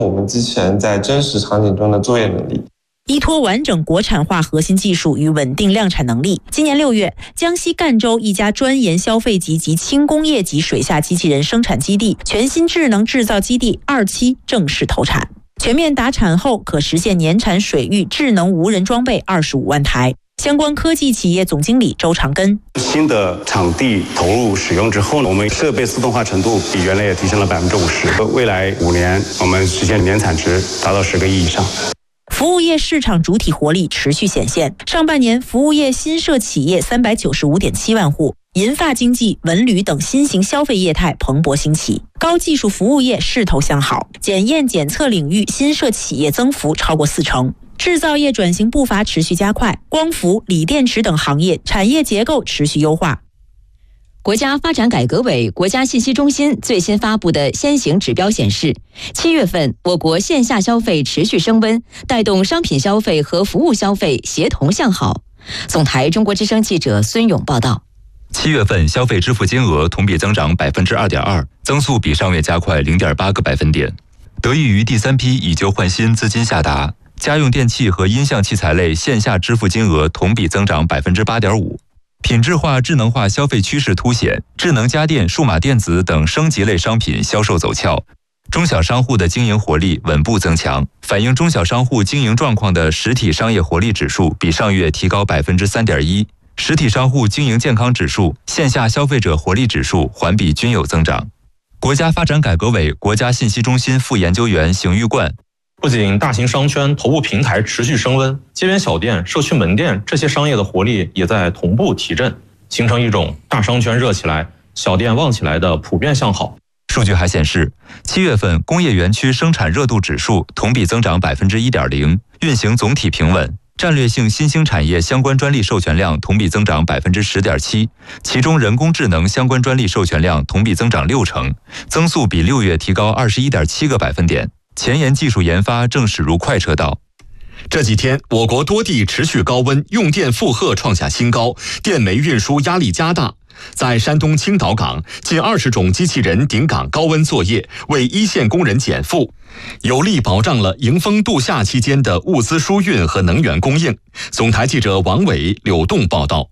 我们机器人在真实场景中的作业能力。 依托完整国产化核心技术与稳定量产能力，今年6月，江西赣州一家专研消费级及轻工业级水下机器人生产基地全新智能制造基地2期正式投产，全面达产后可实现年产水域智能无人装备25万台。相关科技企业总经理周长根： 新的场地投入使用之后呢，我们设备自动化程度比原来也提升了50%，未来5年我们实现年产值达到10个亿以上。 服务业市场主体活力持续显现，上半年服务业新设企业395.7万户，银发经济、文旅等新型消费业态蓬勃兴起，高技术服务业势头向好，检验检测领域新设企业增幅超过40%。制造业转型步伐持续加快，光伏、锂电池等行业产业结构持续优化。 国家发展改革委、国家信息中心最新发布的先行指标显示，7月份我国线下消费持续升温，带动商品消费和服务消费协同向好。总台中国之声记者孙勇报道。 7月份消费支付金额同比增长2.2%，增速比上月加快0.8个百分点。得益于第3批以旧换新资金下达，家用电器和音像器材类线下支付金额同比增长8.5%。品质化、智能化消费趋势凸显，智能家电、数码电子等升级类商品销售走俏。中小商户的经营活力稳步增强，反映中小商户经营状况的实体商业活力指数比上月提高3.1%，实体商户经营健康指数、线下消费者活力指数环比均有增长。国家发展改革委国家信息中心副研究员邢玉冠： 不仅大型商圈头部平台持续升温，街边小店、社区门店这些商业的活力也在同步提振，形成一种大商圈热起来、小店旺起来的普遍向好。 数据还显示，7月份工业园区生产热度指数同比增长1.0%，运行总体平稳。战略性新兴产业相关专利授权量同比增长10.7%，其中人工智能相关专利授权量同比增长60%，增速比6月提高21.7个百分点。前沿技术研发正驶入快车道。 这几天，我国多地持续高温，用电负荷创下新高，电煤运输压力加大。在山东青岛港，近20种机器人顶岗高温作业，为一线工人减负，有力保障了迎风度夏期间的物资输运和能源供应。总台记者王伟、柳栋报道。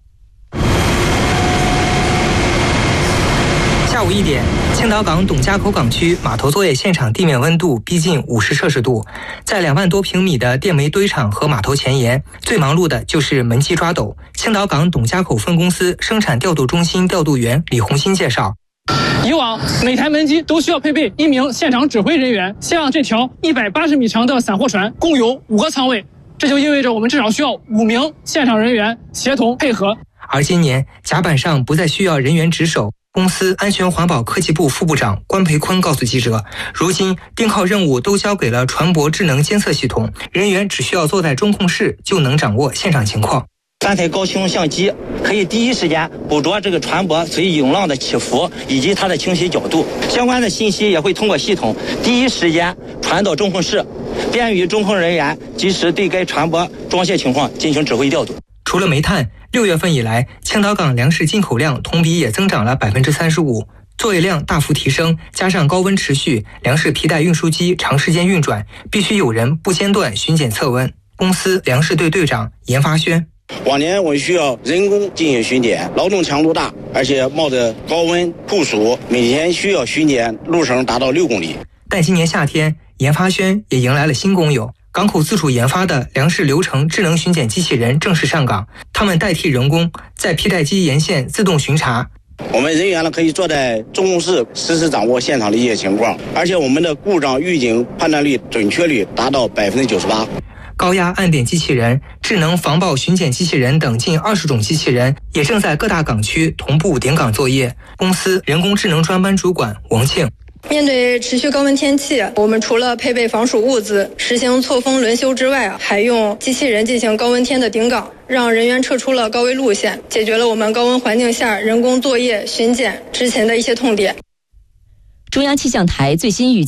下午1点，青岛港董家口港区码头作业现场地面温度逼近50摄氏度，在2万多平米的电煤堆场和码头前沿，最忙碌的就是门机抓斗。青岛港董家口分公司生产调度中心调度员李红新介绍， 以往每台门机都需要配备1名现场指挥人员，像这条180米长的散货船共有5个舱位，这就意味着我们至少需要5名现场人员协同配合。 而今年甲板上不再需要人员值守。公司安全环保科技部副部长关培坤告诉记者，如今定靠任务都交给了船舶智能监测系统，人员只需要坐在中控室就能掌握现场情况。 3台高清相机可以第一时间捕捉这个船舶随涌浪的起伏以及它的倾斜角度，相关的信息也会通过系统第一时间传到中控室，便于中控人员及时对该船舶装卸情况进行指挥调度。 除了煤炭，6月份以来，青岛港粮食进口量同比也增长了35%，作业量大幅提升，加上高温持续，粮食皮带运输机长时间运转，必须有人不间断巡检测温。公司粮食队队长严发轩： 往年我们需要人工进行巡检，劳动强度大，而且冒着高温酷暑，每天需要巡检路程达到6公里。 但今年夏天，严发轩也迎来了新工友。港口自主研发的粮食流程智能巡检机器人正式上岗，他们代替人工在皮带机沿线自动巡查。 我们人员呢可以坐在中控室实时掌握现场的一些情况，而且我们的故障预警判断率准确率达到98%。 高压按点机器人、智能防爆巡检机器人等近20种机器人也正在各大港区同步顶岗作业。公司人工智能专班主管王庆： 面对持续高温天气，我们除了配备防暑物资、实行错峰轮休之外，还用机器人进行高温天的顶岗，让人员撤出了高危路线，解决了我们高温环境下人工作业巡检执勤的一些痛点。 中央气象台最新预计，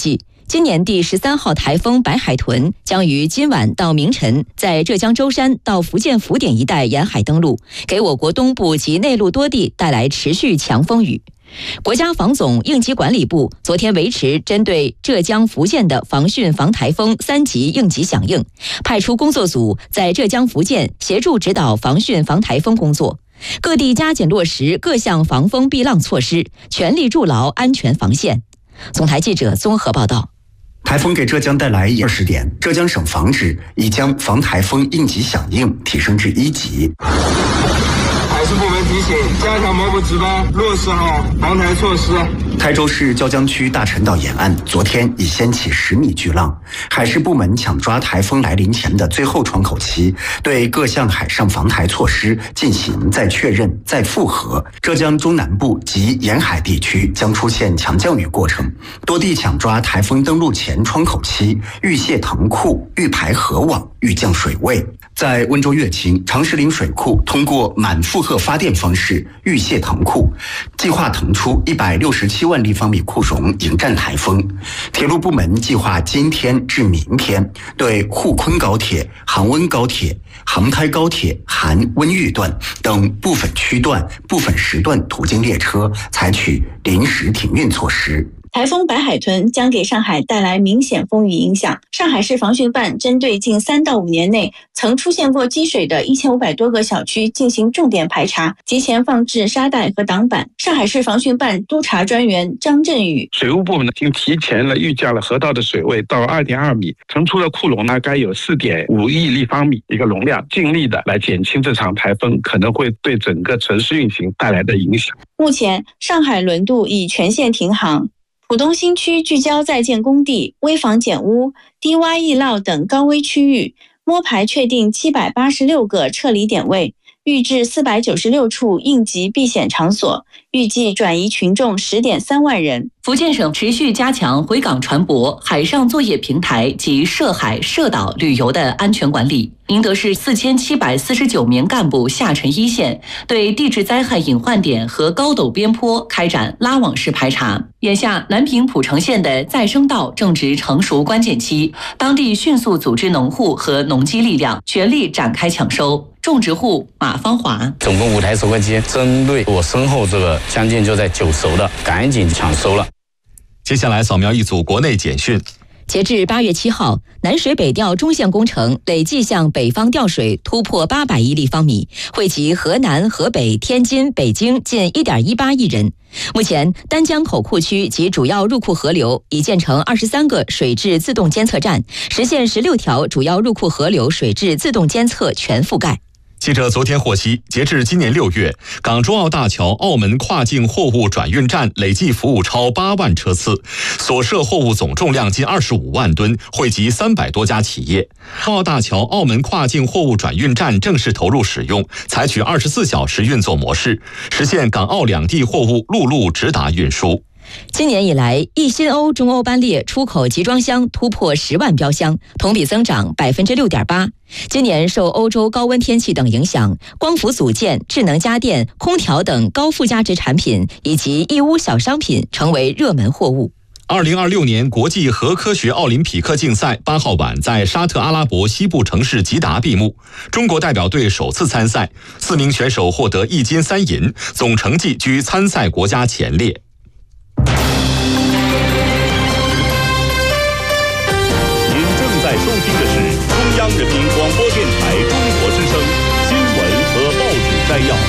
今年第13号台风白海豚将于今晚到明晨在浙江舟山到福建福鼎一带沿海登陆，给我国东部及内陆多地带来持续强风雨。国家防总应急管理部昨天维持针对浙江、福建的防汛防台风3级应急响应，派出工作组在浙江、福建协助指导防汛防台风工作，各地加紧落实各项防风避浪措施，全力筑牢安全防线。总台记者综合报道。 台风给浙江带来20点，浙江省防指已将防台风应急响应提升至1级。 海事部门提醒，加强某部值班，落实好防台措施。 台州市椒江区大陈岛沿岸昨天已掀起10米巨浪，海事部门抢抓台风来临前的最后窗口期，对各项海上防台措施进行再确认、再复核。浙江中南部及沿海地区将出现强降雨过程，多地抢抓台风登陆前窗口期，预泄腾库、预排河网、预降水位。在温州乐清长石岭水库通过满负荷发电方式预泄腾库，计划腾出167万立方米库容迎战台风。铁路部门计划今天至明天对沪昆高铁、杭温高铁、杭开高铁含温豫段等部分区段、部分时段途经列车采取临时停运措施。 台风白海豚将给上海带来明显风雨影响。上海市防汛办针对近3到5年内曾出现过积水的1500多个小区进行重点排查，提前放置沙袋和挡板。上海市防汛办督察专员张振宇： 水务部门已经提前了预降了河道的水位到2.2米，腾出的库容呢该有4.5亿立方米一个容量，尽力的来减轻这场台风可能会对整个城市运行带来的影响。 目前上海轮渡已全线停航。浦东新区聚焦在建工地、危房减污、低洼易涝等高危区域，摸排确定786个撤离点位，预置496处应急避险场所，预计转移群众10.3万人。 福建省持续加强回港船舶、海上作业平台及涉海涉岛旅游的安全管理。宁德市4749名干部下沉一线，对地质灾害隐患点和高陡边坡开展拉网式排查。眼下，南平蒲城县的再生稻正值成熟关键期，当地迅速组织农户和农机力量，全力展开抢收。种植户马芳华： 总共5台收割机，针对我身后这个将近就在9熟的，赶紧抢收了。 接下来扫描一组国内简讯。 截至8月7号，南水北调中线工程累计向北方调水突破800亿立方米，惠及河南、河北、天津、北京近1.18亿人。目前，丹江口库区及主要入库河流已建成23个水质自动监测站，实现16条主要入库河流水质自动监测全覆盖。 记者昨天获悉，截至今年6月，港珠澳大桥澳门跨境货物转运站累计服务超8万车次，所涉货物总重量近25万吨，惠及300多家企业。澳大桥澳门跨境货物转运站正式投入使用，采取24小时运作模式，实现港澳两地货物陆路直达运输。 今年以来，一新欧中欧班列出口集装箱突破10万标箱，同比增长6.8%。今年受欧洲高温天气等影响，光伏组件、智能家电、空调等高附加值产品以及义乌小商品成为热门货物。 2026年国际核科学奥林匹克竞赛8号晚在沙特阿拉伯西部城市吉达闭幕，中国代表队首次参赛，4名选手获得1金3银，总成绩居参赛国家前列。 收听的是中央人民广播电台中国之声新闻和报纸摘要。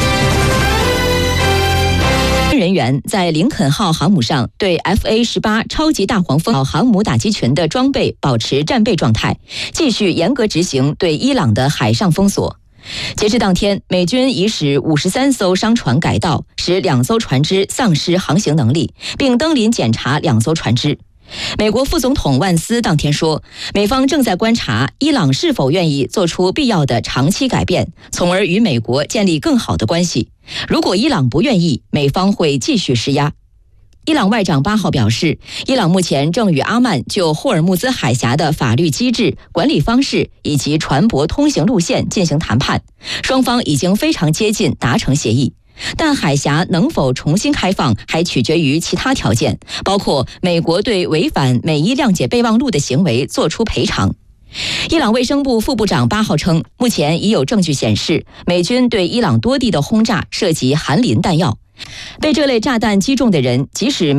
人员在林肯号航母上对 FA-18 超级大黄蜂航母打击群的装备保持战备状态，继续严格执行对伊朗的海上封锁。截至当天，美军已使53艘商船改道，使2艘船只丧失航行能力，并登临检查2艘船只。美国副总统万斯当天说，美方正在观察伊朗是否愿意做出必要的长期改变，从而与美国建立更好的关系。如果伊朗不愿意，美方会继续施压。伊朗外长8号表示，伊朗目前正与阿曼就霍尔木兹海峡的法律机制、管理方式以及船舶通行路线进行谈判，双方已经非常接近达成协议。 但海峡能否重新开放还取决于其他条件，包括美国对违反美伊谅解备忘录的行为作出赔偿。伊朗卫生部副部长8号称，目前已有证据显示，美军对伊朗多地的轰炸涉及含磷弹药，被这类炸弹击中的人即使